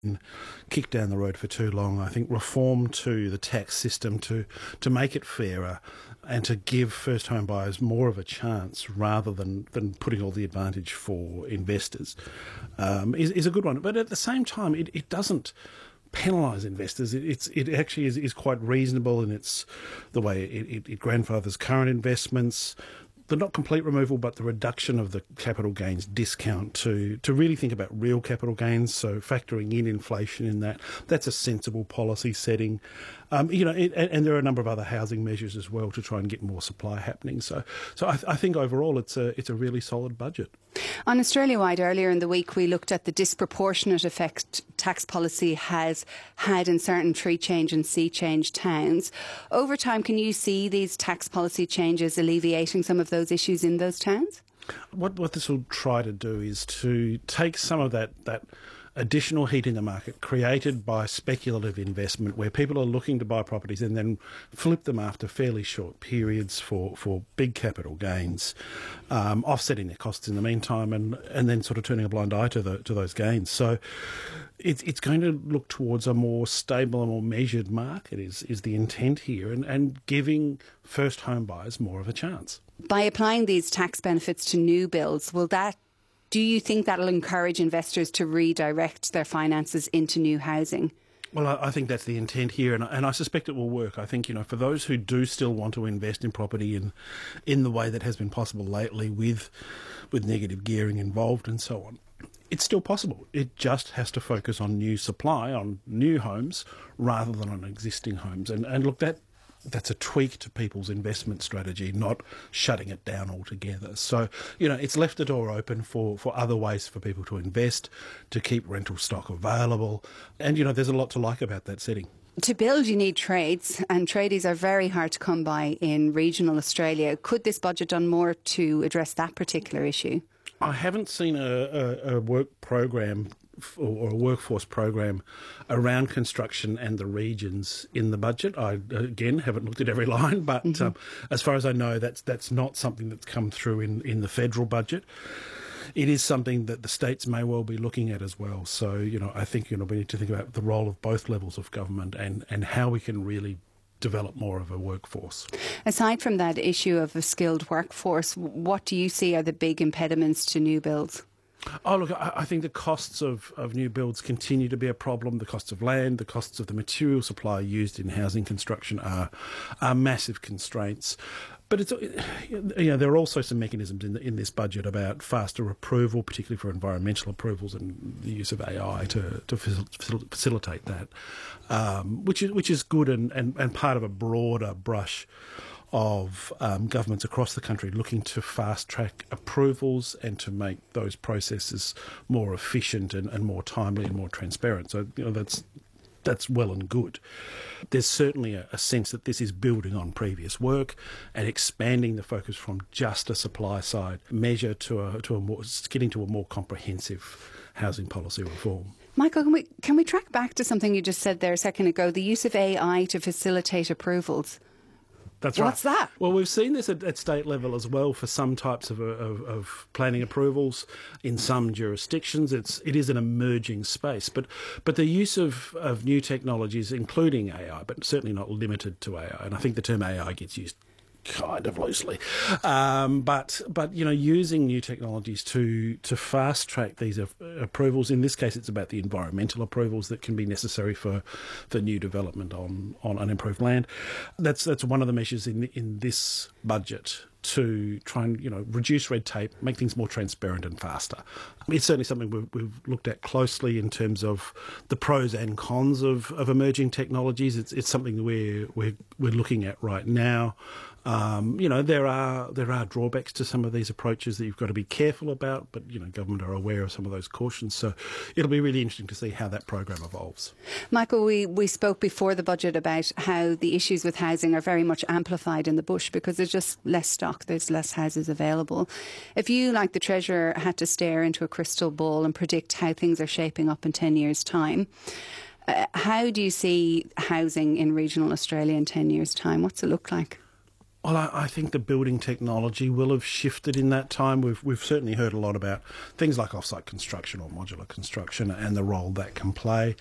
kicked down the road for too long. I think reform to the tax system to make it fairer and to give first home buyers more of a chance rather than putting all the advantage for investors is a good one. But at the same time, it doesn't penalise investors. It actually is quite reasonable in its the way it grandfathers current investments. The not complete removal, but the reduction of the capital gains discount to really think about real capital gains, so factoring in inflation in that. That's a sensible policy setting. And there are a number of other housing measures as well to try and get more supply happening. So I think overall it's a really solid budget. On Australia-wide, earlier in the week, we looked at the disproportionate effect tax policy has had in certain tree change and sea change towns. Over time, can you see these tax policy changes alleviating some of those issues in those towns? What this will try to do is to take some of that additional heat in the market created by speculative investment where people are looking to buy properties and then flip them after fairly short periods for big capital gains, offsetting their costs in the meantime and then sort of turning a blind eye to those gains. So it's going to look towards a more stable and more measured market is the intent here and giving first home buyers more of a chance. By applying these tax benefits to new builds, do you think that'll encourage investors to redirect their finances into new housing? Well, I think that's the intent here, and I suspect it will work. I think, for those who do still want to invest in property in the way that has been possible lately with negative gearing involved and so on, it's still possible. It just has to focus on new supply, on new homes, rather than on existing homes. And look, that's a tweak to people's investment strategy, not shutting it down altogether. So, it's left the door open for other ways for people to invest, to keep rental stock available. And, there's a lot to like about that setting. To build, you need trades, and tradies are very hard to come by in regional Australia. Could this budget done more to address that particular issue? I haven't seen a work program or a workforce program around construction and the regions in the budget. I, again, haven't looked at every line, but as far as I know, that's not something that's come through in the federal budget. It is something that the states may well be looking at as well. So, I think, we need to think about the role of both levels of government and how we can really develop more of a workforce. Aside from that issue of a skilled workforce, what do you see are the big impediments to new builds? Oh, look, I think the costs of new builds continue to be a problem. The costs of land, the costs of the material supply used in housing construction are massive constraints. But there are also some mechanisms in this budget about faster approval, particularly for environmental approvals and the use of AI to facilitate that, which is good and part of a broader brush of governments across the country looking to fast-track approvals and to make those processes more efficient and more timely and more transparent. So, that's well and good. There's certainly a sense that this is building on previous work and expanding the focus from just a supply-side measure to getting to a more comprehensive housing policy reform. Michael, can we track back to something you just said there a second ago, the use of AI to facilitate approvals? That's right. What's that? Well, we've seen this at state level as well for some types of planning approvals in some jurisdictions. It is an emerging space, but the use of new technologies, including AI, but certainly not limited to AI, and I think the term AI gets used kind of loosely, but using new technologies to fast track these approvals. In this case, it's about the environmental approvals that can be necessary for new development on unimproved land. That's one of the measures in this budget to try and reduce red tape, make things more transparent and faster. It's certainly something we've looked at closely in terms of the pros and cons of emerging technologies. It's something we're looking at right now. There are drawbacks to some of these approaches that you've got to be careful about, but government are aware of some of those cautions. So it'll be really interesting to see how that program evolves. Michael, we spoke before the budget about how the issues with housing are very much amplified in the bush because there's just less stock, there's less houses available. If you, like the Treasurer, had to stare into a crystal ball and predict how things are shaping up in 10 years' time, how do you see housing in regional Australia in 10 years' time? What's it look like? Well, I think the building technology will have shifted in that time. We've certainly heard a lot about things like off-site construction or modular construction and the role that can play.